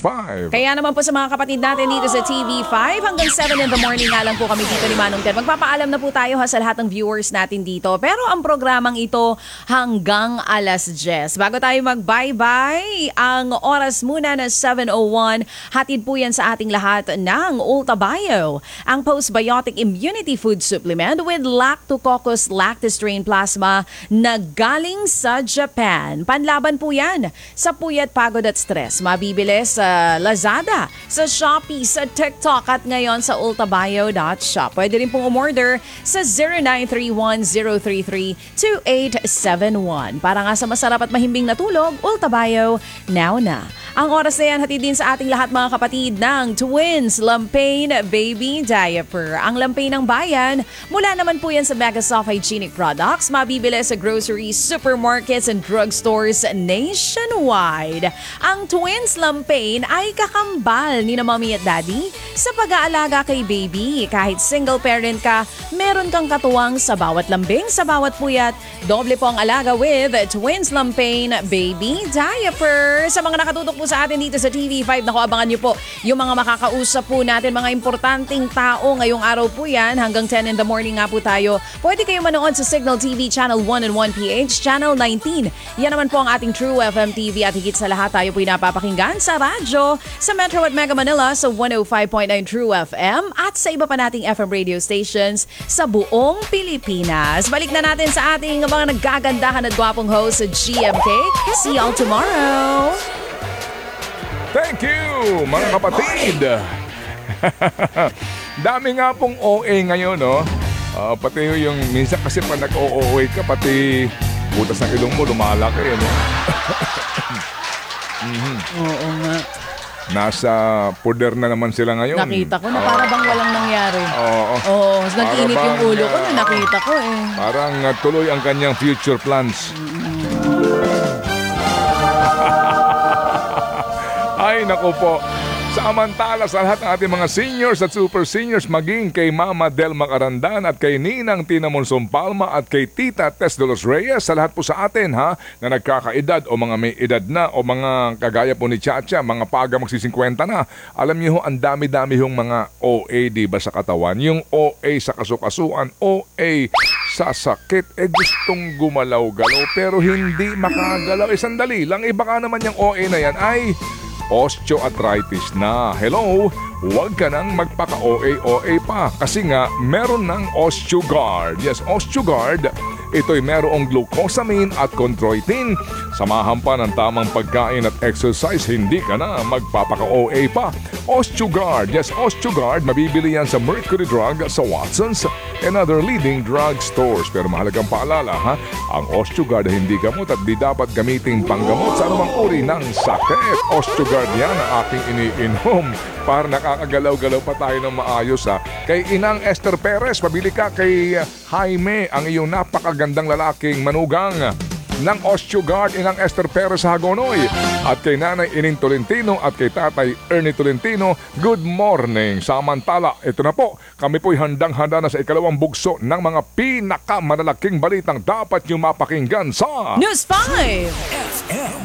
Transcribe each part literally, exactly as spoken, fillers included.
five. Kaya naman po sa mga kapatid natin dito sa T V five, hanggang seven in the morning nga lang po kami dito ni Manong Ted. Magpapaalam na po tayo ha sa lahat ng viewers natin dito. Pero ang programang ito hanggang alas diyes. Bago tayo mag-bye-bye, ang oras muna na seven oh one, hatid po yan sa ating lahat ng Ulta Bio. Ang postbiotic immunity food supplement with Lactococcus lactis-strain plasma na galing sa Japan. Panlaban po yan sa puyat, pagod at stress. Mabibili sa Lazada, sa Shopee, sa TikTok at ngayon sa ultabio dot shop. Pwede rin pong umorder sa zero nine three one zero three three two eight seven one. Para nga sa masarap at mahimbing na tulog, Ultabio, now na. Ang oras na yan, hatid din sa ating lahat mga kapatid ng Twins Lampain Baby Diaper. Ang Lampain ng bayan, mula naman po yan sa Megasoft Hygienic Products, mabibili sa groceries, supermarkets, and drugstores nationwide. Ang Twins Lampain ay kakambal ni na mommy at daddy sa pag-aalaga kay baby. Kahit single parent ka, meron kang katuwang sa bawat lambing, sa bawat puyat. Doble po ang alaga with Twins Lampain Baby Diaper. Sa mga nakatutok po sa atin dito sa T V five, naku, abangan niyo po yung mga makakausap po natin, mga importanteng tao ngayong araw po yan. Hanggang ten in the morning nga po tayo. Pwede kayo manood sa Signal T V Channel one and one P H, Channel nineteen. Yan naman po ang ating True F M T V at higit sa lahat tayo po napapakinggan sa radyo, sa Metro at Mega Manila sa one oh five point nine True F M at sa iba pa nating F M radio stations sa buong Pilipinas. Balik na natin sa ating mga naggagandahan at gwapong host sa G M K. See y'all tomorrow! Thank you, mga kapatid. Dami nga pong O A ngayon, no? Uh, pati yung minsan kasi pa nag-O A ka, pati butas ng ilong mo, lumalaki, no? mm-hmm. Oo nga. Nasa puder na naman sila ngayon. Nakita ko na uh, para bang walang nangyari. Oo. Oo, nag-init yung ulo ko na nakita ko eh. Parang uh, tuloy ang kanyang future plans. Mm-hmm. Ay, naku po. Samantala sa lahat ng ating mga seniors at super seniors, maging kay Mama Del Macarandan at kay Ninang Tina Monsong Palma at kay Tita Tess de los Reyes, sa lahat po sa atin ha, na nagkakaedad o mga may edad na o mga kagaya po ni Chacha, mga paga magsisingkwenta na. Alam niyo ho, ang dami-dami hong mga O A, diba, sa katawan. Yung O A sa kasukasuan, O A sa sakit, eh gustong gumalaw-galaw pero hindi makagalaw. Eh sandali lang, iba ka naman yung O A na yan ay osteoarthritis na. Hello, huwag ka nang magpaka-O A O A pa kasi nga meron ng OsteoGuard. Yes, OsteoGuard. Ito'y merong glucosamine at chondroitin. Samahan pa ng tamang pagkain at exercise, hindi ka na magpapaka-O A pa. OsteoGuard. Yes, OsteoGuard. Mabibili yan sa Mercury Drug, sa Watson's, and other leading drug stores. Pero mahalagang paalala, ha? Ang OsteoGuard ay hindi gamot at di dapat gamiting panggamot sa anumang uri ng sakit. OsteoGuard yan ang aking iniinom para nakakagalaw-galaw pa tayo ng maayos, ha? Kay Inang Esther Perez, pabili ka kay Jaime, ang iyong napakagandang lalaking manugang ng OsteoGuard, Inang Esther Perez Hagonoy. At kay Nanay Ining Tolentino at kay Tatay Ernie Tolentino, good morning. Samantala, ito na po, kami po'y handang-handa na sa ikalawang bugso ng mga pinakamalalaking balitang dapat nyo mapakinggan sa News five F M.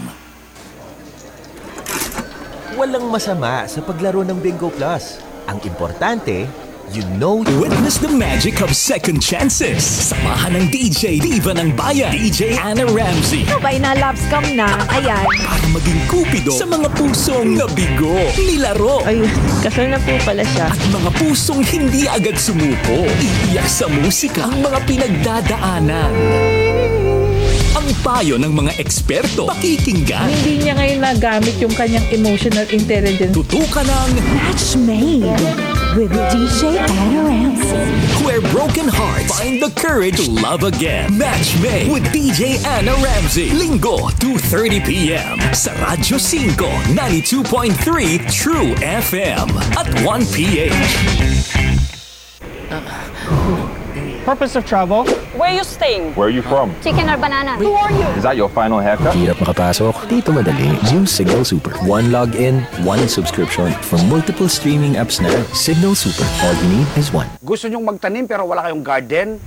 Walang masama sa paglaro ng Bingo Plus. Ang importante, you know you witness the magic of second chances. Samahan ng D J Diva ng Bayan, D J Anna Ramsey. Sabay na love scam na, ayan. Para maging kupido sa mga pusong nabigo, nilaro. Ay, kasal na po pala siya. At mga pusong hindi agad sumuko. Iiyak sa musika ang mga pinagdadaanan. Ang payo ng mga eksperto, pakikinggan. Hindi niya ngayon nagamit yung kanyang emotional intelligence. Tutukan ng Match Made with D J Anna Ramsey. Where broken hearts find the courage to love again. Match Made with D J Anna Ramsey. Linggo, two thirty p.m. sa Radyo five, ninety-two point three True F M at one p.h. Purpose of travel? Where you staying? Where are you from? Chicken or banana? Who are you? Is that your final haircut? Hirap makapasok, dito madali. Use Signal Super. One login, one subscription from multiple streaming apps na. Signal Super. All you need is one. Gusto nyong magtanim pero wala kayong garden?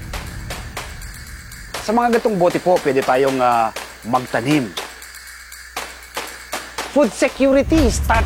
Sa mga gatong bote po, pwede tayong uh, magtanim. Food security, start